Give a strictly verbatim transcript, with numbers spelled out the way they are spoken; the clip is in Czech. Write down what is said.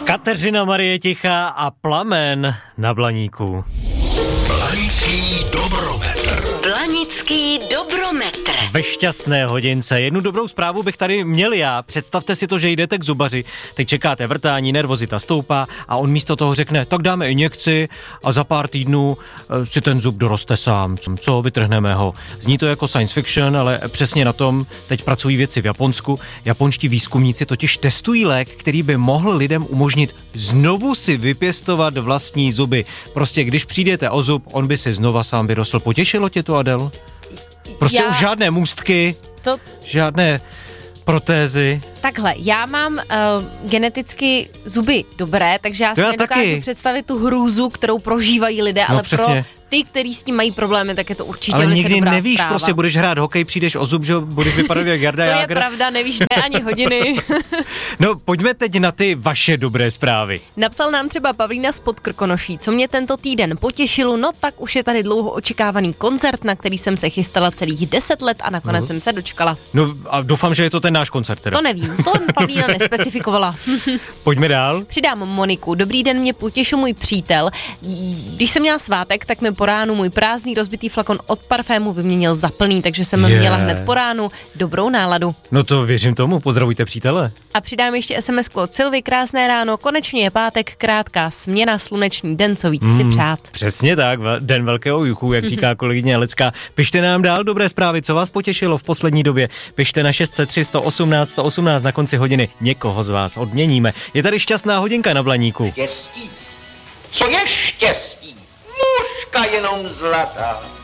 Kateřina Marie Tichá a Plamen na Blaníku. Blanický dobrometr. Blanický dobrometr. Ve šťastné hodince. Jednu dobrou zprávu bych tady měl já. Představte si to, že jdete k zubaři, teď čekáte vrtání, nervozita stoupá a on místo toho řekne, tak dáme injekci a za pár týdnů si ten zub doroste sám. Co, vytrhneme ho. Zní to jako science fiction, ale přesně na tom teď pracují vědci v Japonsku. Japonští výzkumníci totiž testují lék, který by mohl lidem umožnit znovu si vypěstovat vlastní zuby. Prostě když přijdete o zub, on by si znova sám vyrostl. Potěšilo tě to, Adel? Prostě já... už žádné můstky, to... žádné protézy. Takhle, já mám uh, geneticky zuby dobré, takže já si já nedokážu taky. představit tu hrůzu, kterou prožívají lidé, no, ale přesně. pro ty, kteří s tím mají problémy, tak je to určitě ale velice nikdy dobrá nevíš, zpráva. Prostě budeš hrát hokej, přijdeš o zub, že budeš vypadat jak Jarda To Jágr. je pravda, nevíš ne ani hodiny. No, pojďme teď na ty vaše dobré zprávy. Napsal nám třeba Pavlína z Podkrkonoší, co mě tento týden potěšilo, no tak už je tady dlouho očekávaný koncert, na který jsem se chystala celých deset let a nakonec no. jsem se dočkala. No a doufám, že je to ten náš koncert teda. To nevím, to Pavlína nespecifikovala. Pojďme dál. Přidám Moniku. Dobrý den, mě potěšil můj přítel. Když jsem měla svátek, tak mi po ránu můj prázdný rozbitý flakon od parfému vyměnil za plný, takže jsem yeah. měla hned po ránu dobrou náladu. No to věřím tomu, pozdravujte přítele. A přidám ještě es em esku od Silvy, krásné ráno, konečně je pátek, krátká směna, sluneční den, co víc mm, si přát. Přesně tak, den velkého juchu, jak říká kolegyně Alecká. Pište nám dál dobré zprávy, co vás potěšilo v poslední době. Pište na šest set tři sto osmnáct sto osmnáct na konci hodiny, někoho z vás odměníme. Je tady šťastná hodinka na Blaníku. Štěstí. Co je štěstí? Mužka jenom zlatá.